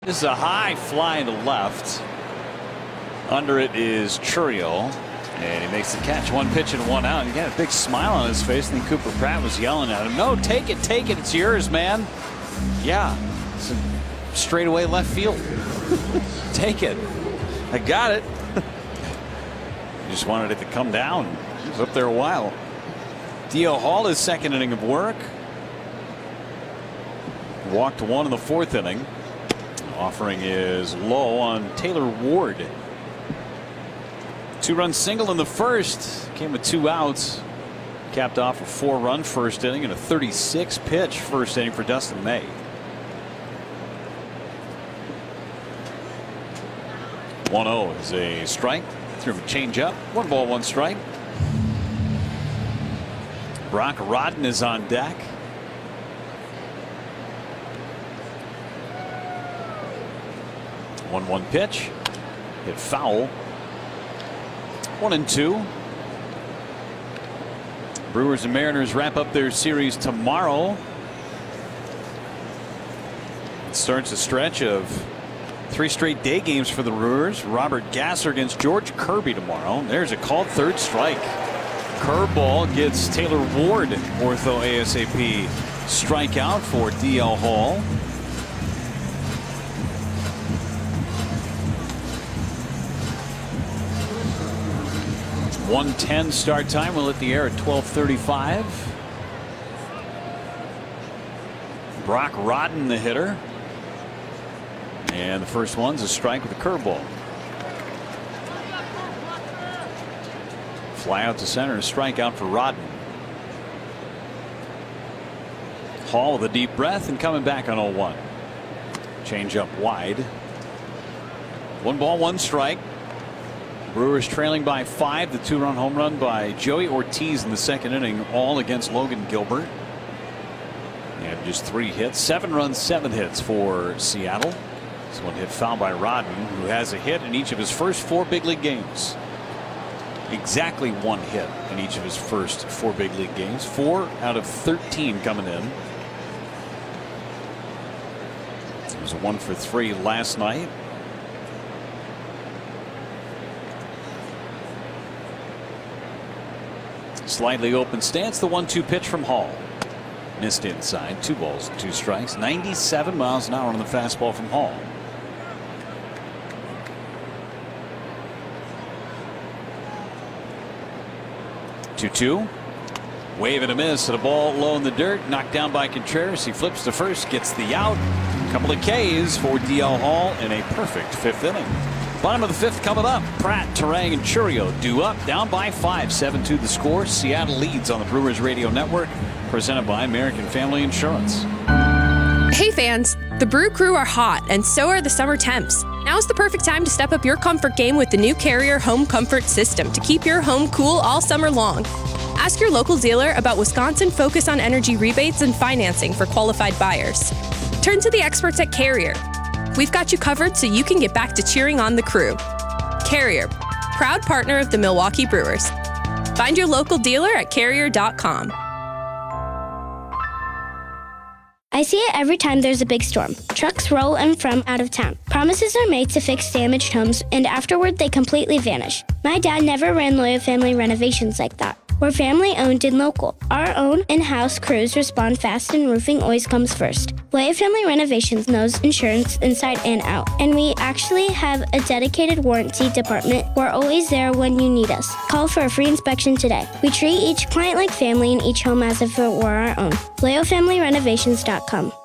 This is a high fly to left. Under it is Churiel, and he makes the catch. One pitch and one out. He got a big smile on his face, and then Cooper Pratt was yelling at him, "No, take it, it's yours, man." Yeah, it's a straightaway left field. Take it. I got it. Just wanted it to come down. He was up there a while. D.L. Hall, his second inning of work. Walked one in the fourth inning. Offering is low on Taylor Ward. 2-run single in the first. Came with 2 outs. Capped off a 4-run first inning and a 36-pitch first inning for Dustin May. 1-0 is a strike. Threw him a changeup. 1 ball, 1 strike. Brock Rodden is on deck. One pitch. Hit foul. 1-2. Brewers and Mariners wrap up their series tomorrow. It starts a stretch of 3 straight day games for the Brewers. Robert Gasser against George Kirby tomorrow. There's a called third strike. Curveball gets Taylor Ward. Ortho ASAP strikeout for D.L. Hall. 1:10 start time. We'll hit the air at 12:35. Brock Rodden, the hitter. And the first one's a strike with a curveball. Fly out to center, a strikeout for Rodden. Hall with a deep breath and coming back on 0-1. Change up wide. 1 ball, 1 strike. Brewers trailing by 5. The 2-run home run by Joey Ortiz in the second inning, all against Logan Gilbert. They have just 3 hits, 7 runs, 7 hits for Seattle. This one hit foul by Rodden, who has a hit in each of his first 4 big league games. Exactly 1 hit in each of his first 4 big league games. 4 out of 13 coming in. It was a 1 for 3 last night. Slightly open stance. The 1-2 pitch from Hall. Missed inside. 2 balls, 2 strikes. 97 miles an hour on the fastball from Hall. Two. Wave and a miss, and a ball low in the dirt. Knocked down by Contreras. He flips to first, gets the out. Couple of Ks for D.L. Hall in a perfect 5th inning. Bottom of the 5th coming up. Pratt, Turang, and Churiel due up, down by 5. 7-2 the score. Seattle leads on the Brewers Radio Network. Presented by American Family Insurance. Hey fans, the Brew Crew are hot, and so are the summer temps. Now is the perfect time to step up your comfort game with the new Carrier Home Comfort System to keep your home cool all summer long. Ask your local dealer about Wisconsin Focus on Energy rebates and financing for qualified buyers. Turn to the experts at Carrier. We've got you covered so you can get back to cheering on the crew. Carrier, proud partner of the Milwaukee Brewers. Find your local dealer at carrier.com. I see it every time there's a big storm. Trucks roll in from out of town. Promises are made to fix damaged homes, and afterward they completely vanish. My dad never ran Loyal Family Renovations like that. We're family-owned and local. Our own in-house crews respond fast, and roofing always comes first. Loyal Family Renovations knows insurance inside and out, and we actually have a dedicated warranty department. We're always there when you need us. Call for a free inspection today. We treat each client like family and each home as if it were our own. LoyalFamilyRenovations.com.